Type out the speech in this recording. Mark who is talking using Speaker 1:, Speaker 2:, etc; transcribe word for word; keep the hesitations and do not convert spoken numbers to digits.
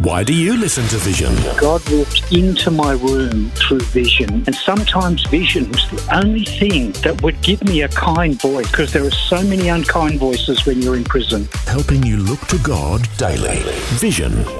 Speaker 1: Why do you listen to Vision?
Speaker 2: God walked into my room through vision, and sometimes vision was the only thing that would give me a kind voice, because there are so many unkind voices when you're in prison.
Speaker 1: Helping you look to God daily. Vision